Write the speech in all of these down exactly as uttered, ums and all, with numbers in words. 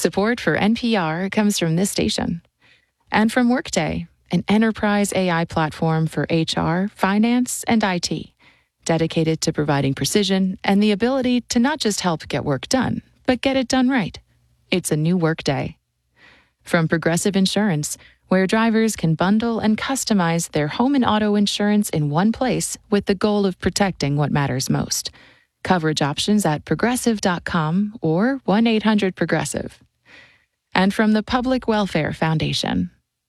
Support for N P R comes from this station and from Workday, an enterprise A I platform for H R, finance, and I T, dedicated to providing precision and the ability to not just help get work done, but get it done right. It's a new Workday. From Progressive Insurance, where drivers can bundle and customize their home and auto insurance in one place with the goal of protecting what matters most. Coverage options at progressive dot com or one eight hundred progressive. And from the Public Welfare Foundation.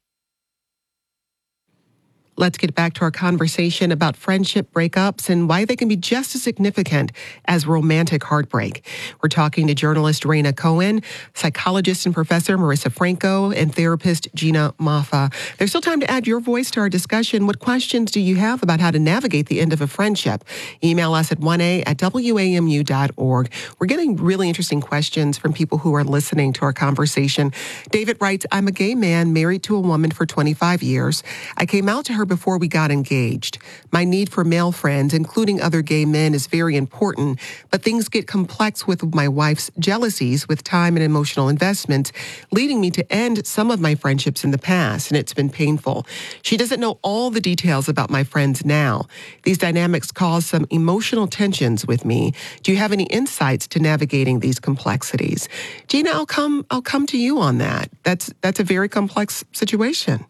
Let's get back to our conversation about friendship breakups and why they can be just as significant as romantic heartbreak. We're talking to journalist Rayna Cohen, psychologist and professor Marissa Franco, and therapist Gina Moffa. There's still time to add your voice to our discussion. What questions do you have about how to navigate the end of a friendship? Email us at one a at w a m u dot org. We're getting really interesting questions from people who are listening to our conversation. David writes, I'm a gay man married to a woman for twenty-five years. I came out to her before we got engaged. My need for male friends, including other gay men, is very important, but things get complex with my wife's jealousies with time and emotional investments, leading me to end some of my friendships in the past, and it's been painful. She doesn't know all the details about my friends now. These dynamics cause some emotional tensions with me. Do you have any insights to navigating these complexities? Gina, I'll come I'll come to you on that. That's that's a very complex situation.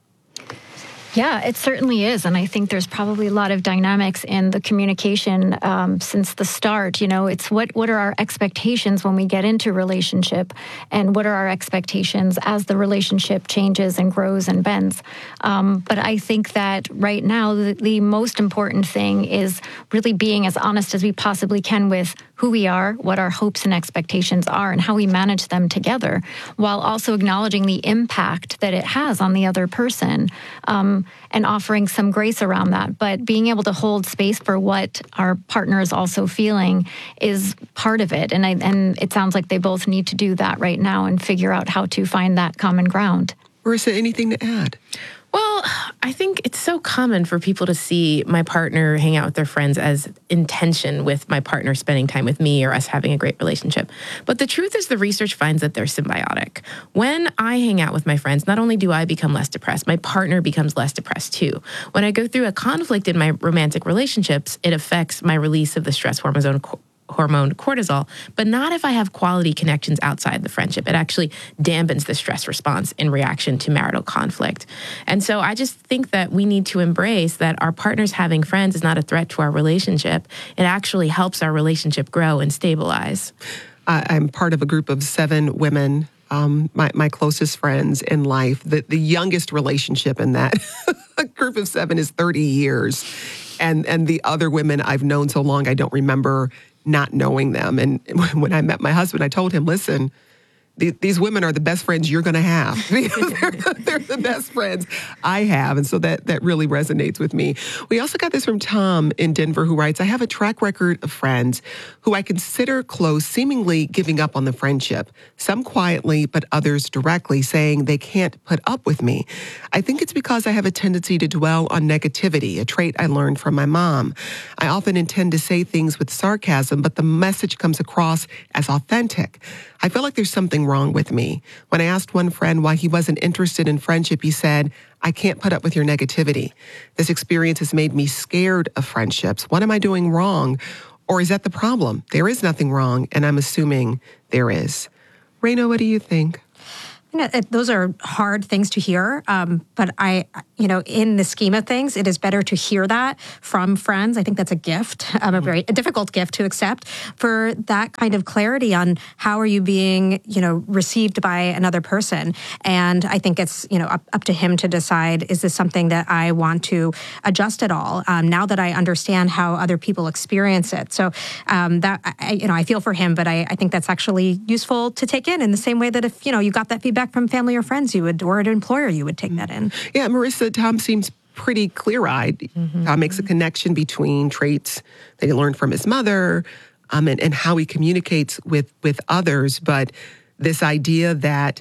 Yeah, it certainly is. And I think there's probably a lot of dynamics in the communication um, since the start. You know, it's what, what are our expectations when we get into a relationship, and what are our expectations as the relationship changes and grows and bends. Um, but I think that right now, the, the most important thing is really being as honest as we possibly can with who we are, what our hopes and expectations are, and how we manage them together, while also acknowledging the impact that it has on the other person. Um, and offering some grace around that. But being able to hold space for what our partner is also feeling is part of it. And I, and it sounds like they both need to do that right now and figure out how to find that common ground. Marissa, anything to add? Well, I think it's so common for people to see my partner hang out with their friends as intention with my partner spending time with me or us having a great relationship. But the truth is the research finds that they're symbiotic. When I hang out with my friends, not only do I become less depressed, my partner becomes less depressed too. When I go through a conflict in my romantic relationships, it affects my release of the stress hormone hormone cortisol, but not if I have quality connections outside the friendship. It actually dampens the stress response in reaction to marital conflict. And so I just think that we need to embrace that our partners having friends is not a threat to our relationship. It actually helps our relationship grow and stabilize. I'm part of a group of seven women, um, my, my closest friends in life. The, the youngest relationship in that group of seven is thirty years. And, and the other women I've known so long, I don't remember not knowing them. And when I met my husband, I told him, listen, these women are the best friends you're going to have. they're, they're the best friends I have. And so that, that really resonates with me. We also got this from Tom in Denver, who writes, I have a track record of friends who I consider close, seemingly giving up on the friendship. Some quietly, but others directly, saying they can't put up with me. I think it's because I have a tendency to dwell on negativity, a trait I learned from my mom. I often intend to say things with sarcasm, but the message comes across as authentic. I feel like there's something wrong with me. When I asked one friend why he wasn't interested in friendship, he said, I can't put up with your negativity. This experience has made me scared of friendships. What am I doing wrong? Or is that the problem? There is nothing wrong, and I'm assuming there is. Rayna, what do you think? You know, it, those are hard things to hear, um, but I, you know, in the scheme of things, it is better to hear that from friends. I think that's a gift, um, a very a difficult gift to accept, for that kind of clarity on how are you being, you know, received by another person. And I think it's, you know, up, up to him to decide, is this something that I want to adjust at all? Um, now that I understand how other people experience it. So um, that, I, you know, I feel for him, but I, I think that's actually useful to take in in the same way that if, you know, you got that feedback from family or friends, you would, or an employer, you would take that in. Yeah, Marissa, Tom seems pretty clear-eyed. Mm-hmm. Tom makes a connection between traits that he learned from his mother um, and, and how he communicates with, with others. But this idea that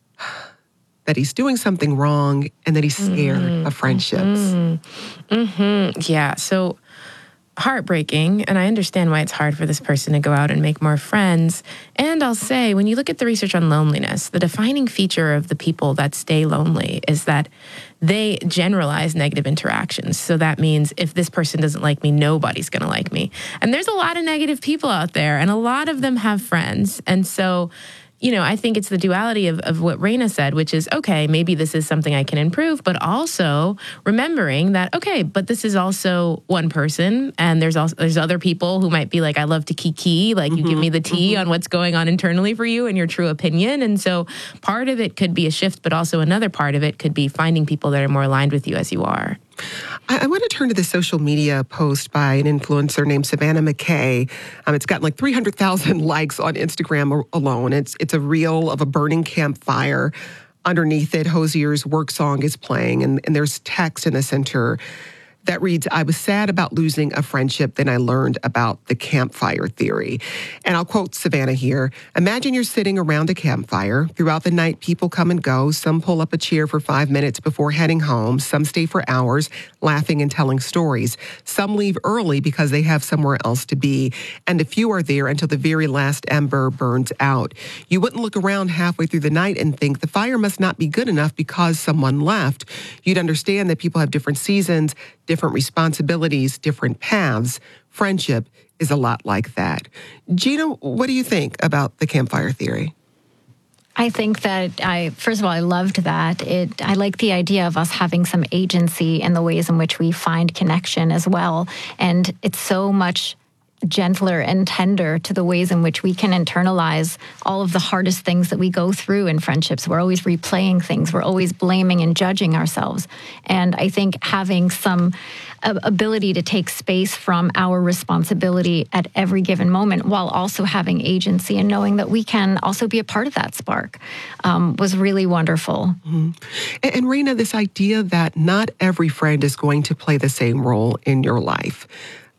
that he's doing something wrong and that he's scared mm-hmm. of friendships. Mm-hmm. Mm-hmm. Yeah, so heartbreaking, and I understand why it's hard for this person to go out and make more friends. And I'll say, when you look at the research on loneliness, the defining feature of the people that stay lonely is that they generalize negative interactions. So that means if this person doesn't like me, nobody's going to like me. And there's a lot of negative people out there, and a lot of them have friends. And so, you know, I think it's the duality of, of what Raina said, which is, okay, maybe this is something I can improve, but also remembering that, okay, but this is also one person, and there's also there's other people who might be like, I love to kiki, like mm-hmm, you give me the tea mm-hmm. on what's going on internally for you and your true opinion. And so part of it could be a shift, but also another part of it could be finding people that are more aligned with you as you are. I, I want to turn to the social media post by an influencer named Savannah McKay. Um, it's gotten like three hundred thousand likes on Instagram alone. It's it's a reel of a burning campfire. Underneath it, Hozier's work song is playing, and, and there's text in the center that reads, I was sad about losing a friendship, then I learned about the campfire theory. And I'll quote Savannah here. Imagine you're sitting around a campfire. Throughout the night, people come and go. Some pull up a chair for five minutes before heading home. Some stay for hours, laughing and telling stories. Some leave early because they have somewhere else to be. And a few are there until the very last ember burns out. You wouldn't look around halfway through the night and think the fire must not be good enough because someone left. You'd understand that people have different seasons, different responsibilities, different paths. Friendship is a lot like that. Gina, what do you think about the campfire theory? I think that I, first of all, I loved that. It, I like the idea of us having some agency in the ways in which we find connection as well. And it's so much gentler and tender to the ways in which we can internalize all of the hardest things that we go through in friendships. We're always replaying things. We're always blaming and judging ourselves. And I think having some ability to take space from our responsibility at every given moment while also having agency and knowing that we can also be a part of that spark um, was really wonderful. Mm-hmm. And, and Raina, this idea that not every friend is going to play the same role in your life.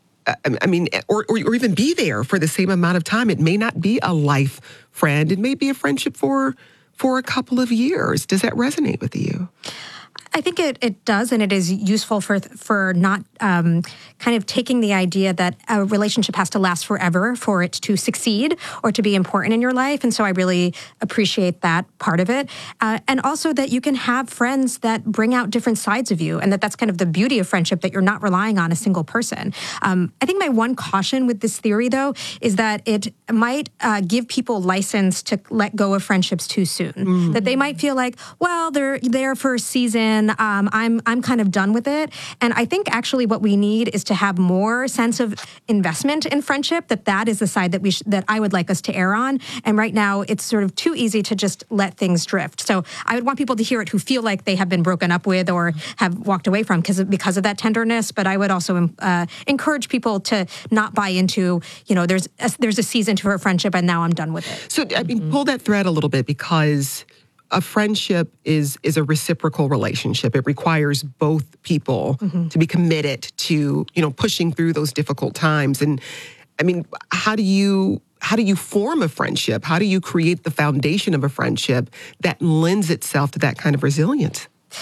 I mean, or, or or even be there for the same amount of time. It may not be a life friend. It may be a friendship for for a couple of years. Does that resonate with you? I think it, it does, and it is useful for for not um, kind of taking the idea that a relationship has to last forever for it to succeed or to be important in your life. And so I really appreciate that part of it. Uh, and also that you can have friends that bring out different sides of you, and that that's kind of the beauty of friendship, that you're not relying on a single person. Um, I think my one caution with this theory, though, is that it might uh, give people license to let go of friendships too soon. Mm. That they might feel like, well, they're there for a season. Um, I'm I'm kind of done with it. And I think actually what we need is to have more sense of investment in friendship, that that is the side that we sh- that I would like us to err on. And right now it's sort of too easy to just let things drift. So I would want people to hear it who feel like they have been broken up with or have walked away from because of, because of that tenderness. But I would also uh, encourage people to not buy into, you know, there's a, there's a season to a friendship and now I'm done with it. So I mean, pull that thread a little bit, because a friendship is is a reciprocal relationship. It requires both people mm-hmm. to be committed to, you know, pushing through those difficult times. And I mean, how do you how do you form a friendship? How do you create the foundation of a friendship that lends itself to that kind of resilience?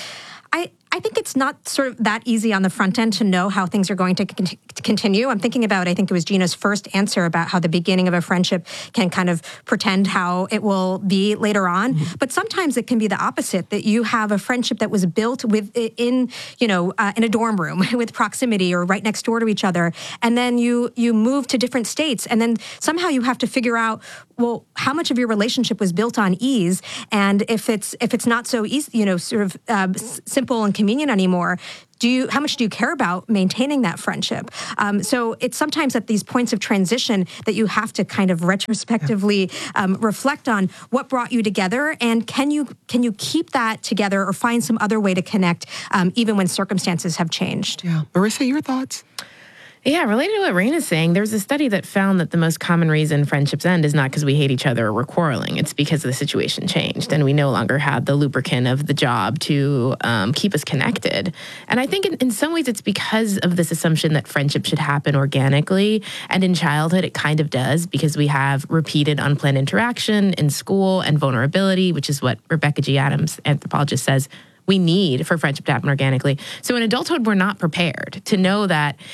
I I think it's not sort of that easy on the front end to know how things are going to, con- to continue. I'm thinking about, I think it was Gina's first answer about how the beginning of a friendship can kind of pretend how it will be later on. Mm-hmm. But sometimes it can be the opposite, that you have a friendship that was built with in, you know, uh, in a dorm room with proximity or right next door to each other. And then you you move to different states. And then somehow you have to figure out, well, how much of your relationship was built on ease? And if it's if it's not so easy, you know, sort of uh, s- simple and convenient anymore, do you, how much do you care about maintaining that friendship? Um, so it's sometimes at these points of transition that you have to kind of retrospectively um, reflect on what brought you together, and can you can you keep that together or find some other way to connect um, even when circumstances have changed? Yeah, Marissa, your thoughts? Yeah, related to what Raina's saying, there's a study that found that the most common reason friendships end is not because we hate each other or we're quarreling. It's because the situation changed and we no longer had the lubricant of the job to um, keep us connected. And I think in, in some ways it's because of this assumption that friendship should happen organically. And in childhood, it kind of does, because we have repeated unplanned interaction in school and vulnerability, which is what Rebecca G. Adams, anthropologist, says we need for friendship to happen organically. So in adulthood, we're not prepared to know that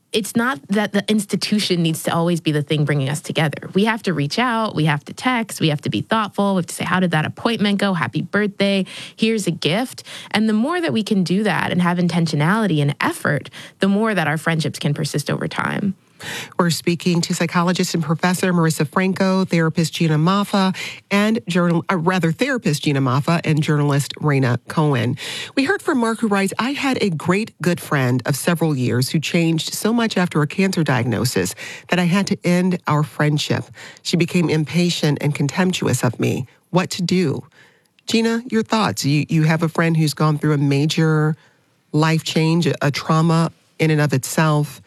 it's not that the institution needs to always be the thing bringing us together. We have to reach out. We have to text. We have to be thoughtful. We have to say, how did that appointment go? Happy birthday. Here's a gift. And the more that we can do that and have intentionality and effort, the more that our friendships can persist over time. We're speaking to psychologist and professor Marissa Franco, therapist Gina Maffa, and journal, uh, rather therapist Gina Maffa and journalist Raina Cohen. We heard from Mark, who writes, I had a great good friend of several years who changed so much after a cancer diagnosis that I had to end our friendship. She became impatient and contemptuous of me. What to do? Gina, your thoughts? You, you have a friend who's gone through a major life change, a, a trauma in and of itself.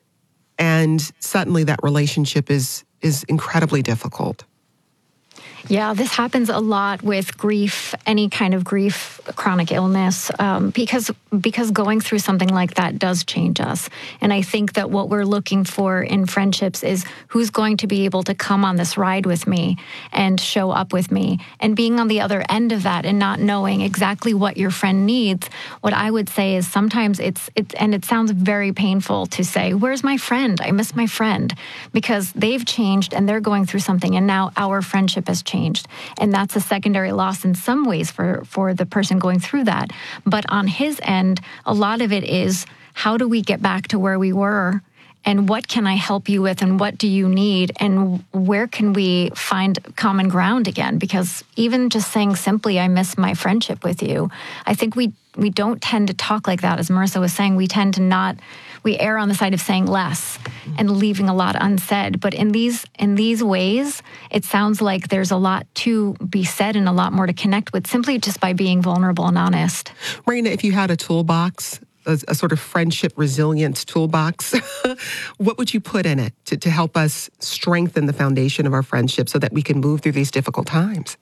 And suddenly that relationship is is incredibly difficult. Yeah, this happens a lot with grief, any kind of grief, chronic illness, um, because because going through something like that does change us. And I think that what we're looking for in friendships is who's going to be able to come on this ride with me and show up with me. And being on the other end of that and not knowing exactly what your friend needs, what I would say is sometimes it's, it's and it sounds very painful to say, where's my friend? I miss my friend, because they've changed and they're going through something, and now our friendship has changed. Changed. And that's a secondary loss in some ways for, for the person going through that. But on his end, a lot of it is, how do we get back to where we were? And what can I help you with? And what do you need? And where can we find common ground again? Because even just saying simply, I miss my friendship with you, I think we we don't tend to talk like that. As Marissa was saying, we tend to not, we err on the side of saying less and leaving a lot unsaid. But in these in these ways, it sounds like there's a lot to be said and a lot more to connect with simply just by being vulnerable and honest. Raina, if you had a toolbox, a, a sort of friendship resilience toolbox, what would you put in it to, to help us strengthen the foundation of our friendship so that we can move through these difficult times?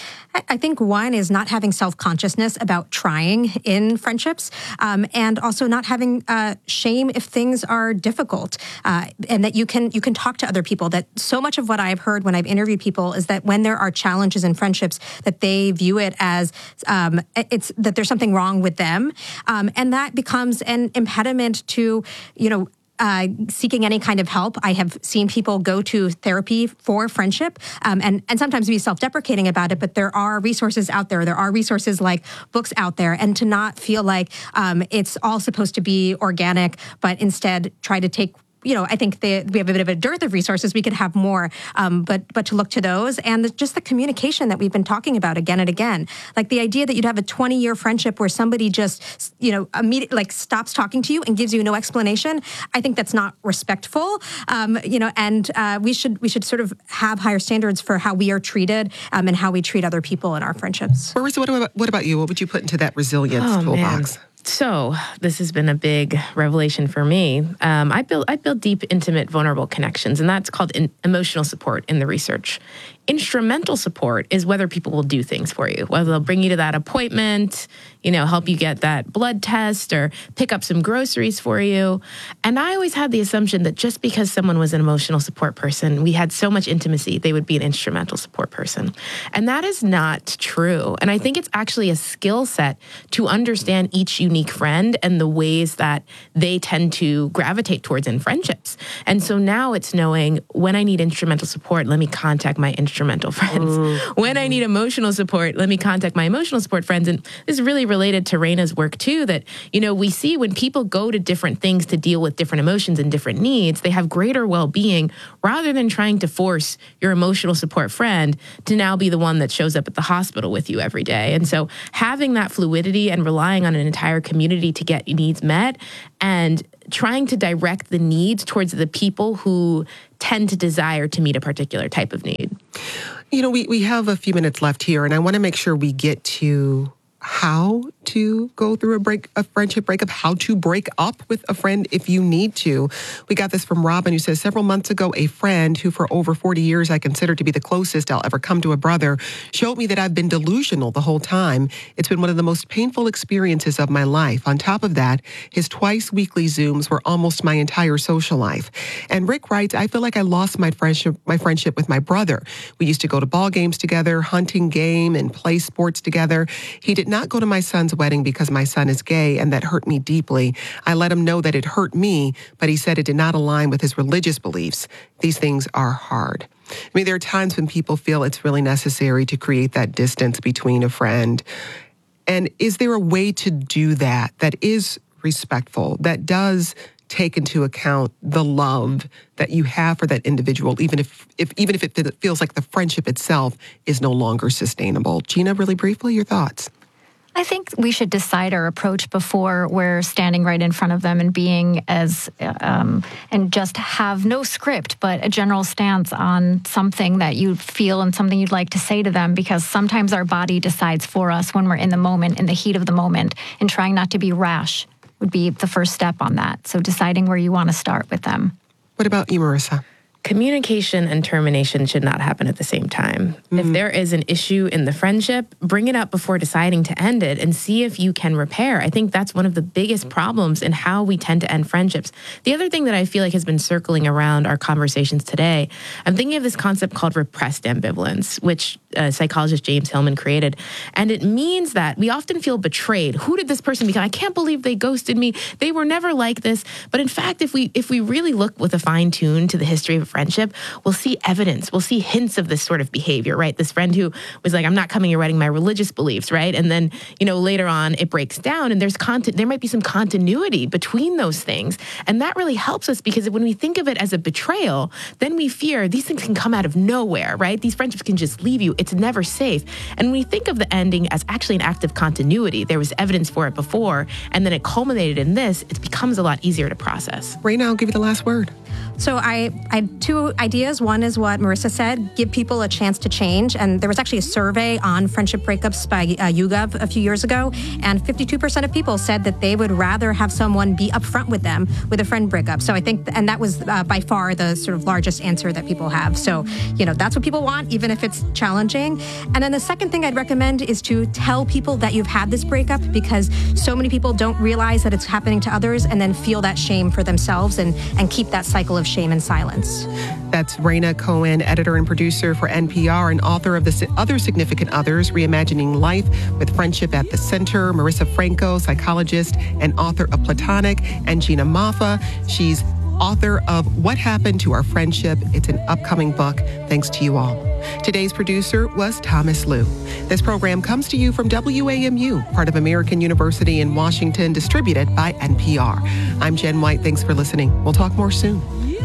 I think one is not having self-consciousness about trying in friendships, um, and also not having uh, shame if things are difficult, uh, and that you can you can talk to other people. That so much of what I've heard when I've interviewed people is that when there are challenges in friendships, that they view it as um, it's that there's something wrong with them, um, and that becomes an impediment to, you know, Uh, seeking any kind of help. I have seen people go to therapy for friendship, um, and, and sometimes be self-deprecating about it, but there are resources out there. There are resources like books out there, and to not feel like um, it's all supposed to be organic, but instead try to take, you know, I think they, we have a bit of a dearth of resources. We could have more, um, but but to look to those, and the, just the communication that we've been talking about again and again. Like the idea that you'd have a twenty-year friendship where somebody just, you know, immediately like stops talking to you and gives you no explanation. I think that's not respectful, um, you know. And uh, we should we should sort of have higher standards for how we are treated, um, and how we treat other people in our friendships. Marissa, what about, what about you? What would you put into that resilience oh, toolbox? Man. So this has been a big revelation for me. Um, I build I build deep, intimate, vulnerable connections, and that's called in emotional support in the research. Instrumental support is whether people will do things for you, whether they'll bring you to that appointment, you know, help you get that blood test or pick up some groceries for you. And I always had the assumption that just because someone was an emotional support person, we had so much intimacy, they would be an instrumental support person. And that is not true. And I think it's actually a skill set to understand each unique friend and the ways that they tend to gravitate towards in friendships. And so now it's knowing when I need instrumental support, let me contact my instrumental instrumental friends. Mm-hmm. When I need emotional support, let me contact my emotional support friends. And this is really related to Raina's work too, that, you know, we see when people go to different things to deal with different emotions and different needs, they have greater well-being rather than trying to force your emotional support friend to now be the one that shows up at the hospital with you every day. And so having that fluidity and relying on an entire community to get needs met and trying to direct the needs towards the people who tend to desire to meet a particular type of need. You know, we, we have a few minutes left here, and I want to make sure we get to how to go through a break, a friendship breakup, how to break up with a friend if you need to. We got this from Robin, who says, several months ago, a friend who for over forty years I consider to be the closest I'll ever come to a brother showed me that I've been delusional the whole time. It's been one of the most painful experiences of my life. On top of that, his twice weekly Zooms were almost my entire social life. And Rick writes, I feel like I lost my friendship, my friendship with my brother. We used to go to ball games together, hunting game, and play sports together. He did not go to my son's wedding because my son is gay, and that hurt me deeply. I let him know that it hurt me, but he said it did not align with his religious beliefs. These things are hard. I mean, there are times when people feel it's really necessary to create that distance between a friend. And is there a way to do that that is respectful, that does take into account the love that you have for that individual, even if, if even if it feels like the friendship itself is no longer sustainable? Gina, really briefly, your thoughts? I think we should decide our approach before we're standing right in front of them and being as, um, and just have no script, but a general stance on something that you feel and something you'd like to say to them, because sometimes our body decides for us when we're in the moment, in the heat of the moment, and trying not to be rash would be the first step on that. So deciding where you want to start with them. What about you, Marissa? Communication and termination should not happen at the same time. Mm-hmm. If there is an issue in the friendship, bring it up before deciding to end it and see if you can repair. I think that's one of the biggest problems in how we tend to end friendships. The other thing that I feel like has been circling around our conversations today, I'm thinking of this concept called repressed ambivalence, which uh, psychologist James Hillman created. And it means that we often feel betrayed. Who did this person become? I can't believe they ghosted me. They were never like this. But in fact, if we if we really look with a fine tune to the history of friendship, we'll see evidence, we'll see hints of this sort of behavior, right? This friend who was like, I'm not coming, you're wedding my religious beliefs, right? And then, you know, later on it breaks down and there's content, there might be some continuity between those things. And that really helps us, because when we think of it as a betrayal, then we fear these things can come out of nowhere, right? These friendships can just leave you. It's never safe. And when we think of the ending as actually an act of continuity, there was evidence for it before, and then it culminated in this, it becomes a lot easier to process. Raina, I'll give you the last word. So I, I had two ideas. One is what Marissa said, give people a chance to change. And there was actually a survey on friendship breakups by uh, YouGov a few years ago. And fifty-two percent of people said that they would rather have someone be upfront with them with a friend breakup. So I think, and that was uh, by far the sort of largest answer that people have. So, you know, that's what people want, even if it's challenging. And then the second thing I'd recommend is to tell people that you've had this breakup, because so many people don't realize that it's happening to others and then feel that shame for themselves and, and keep that cycle of shame and silence. That's Raina Cohen, editor and producer for N P R and author of The Other Significant Others, Reimagining Life with Friendship at the Center. Marissa Franco, psychologist and author of Platonic. And Gina Moffa, she's author of What Happened to Our Friendship. It's an upcoming book. Thanks to you all. Today's producer was Thomas Liu. This program comes to you from W A M U, part of American University in Washington, distributed by N P R. I'm Jen White. Thanks for listening. We'll talk more soon.